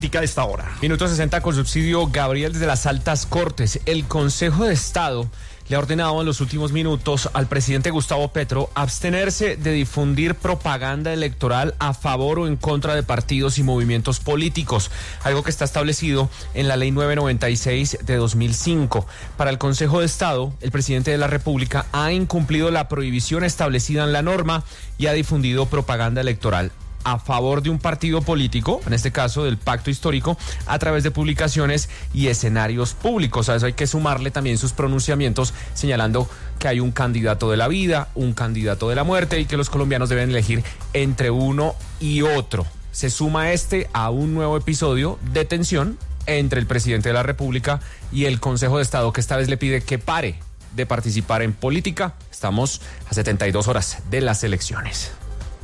A esta hora. Minuto 60 con subsidio. Gabriel, desde las altas cortes. El Consejo de Estado le ha ordenado en los últimos minutos al presidente Gustavo Petro abstenerse de difundir propaganda electoral a favor o en contra de partidos y movimientos políticos, algo que está establecido en la Ley 996 de 2005. Para el Consejo de Estado, el presidente de la República ha incumplido la prohibición establecida en la norma y ha difundido propaganda electoral a favor de un partido político, en este caso del Pacto Histórico, a través de publicaciones y escenarios públicos. A eso hay que sumarle también sus pronunciamientos señalando que hay un candidato de la vida, un candidato de la muerte y que los colombianos deben elegir entre uno y otro. Se suma a un nuevo episodio de tensión entre el presidente de la República y el Consejo de Estado, que esta vez le pide que pare de participar en política. Estamos a 72 horas de las elecciones.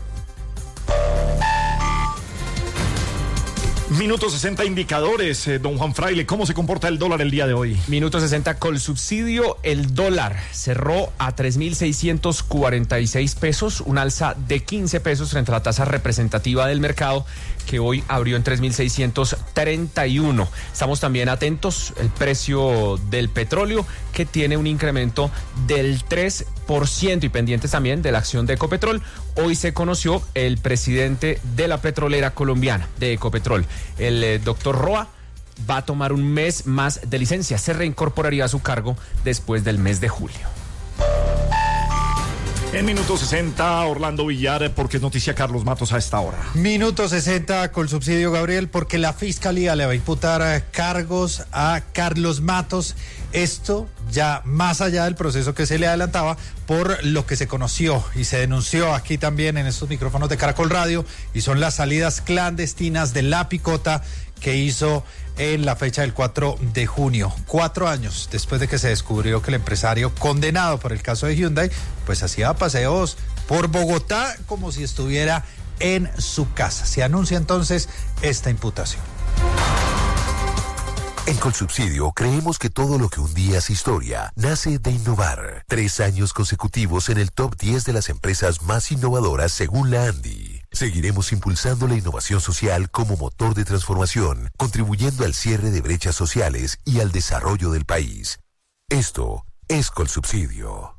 Minuto 60 indicadores, don Juan Fraile, ¿cómo se comporta el dólar el día de hoy? Minuto 60 con subsidio. El dólar cerró a 3.646 pesos, un alza de 15 pesos frente a la tasa representativa del mercado, que hoy abrió en 3.631. Estamos también atentos al precio del petróleo, que tiene un incremento del 3%, y pendientes también de la acción de Ecopetrol. Hoy se conoció el presidente de la petrolera colombiana, de Ecopetrol, el doctor Roa. Va a tomar un mes más de licencia, se reincorporaría a su cargo después del mes de julio. En minuto 60, Orlando Villar, porque es noticia Carlos Matos a esta hora. Minuto 60 con subsidio, Gabriel, porque la Fiscalía le va a imputar cargos a Carlos Matos. Esto ya más allá del proceso que se le adelantaba por lo que se conoció y se denunció aquí también en estos micrófonos de Caracol Radio, y son las salidas clandestinas de La Picota que hizo en la fecha del 4 de junio, 4 años después de que se descubrió que el empresario condenado por el caso de Hyundai, pues hacía paseos por Bogotá como si estuviera en su casa. Se anuncia entonces esta imputación. En Colsubsidio creemos que todo lo que un día es historia nace de innovar. 3 años consecutivos en el top 10 de las empresas más innovadoras según la ANDI. Seguiremos impulsando la innovación social como motor de transformación, contribuyendo al cierre de brechas sociales y al desarrollo del país. Esto es Colsubsidio.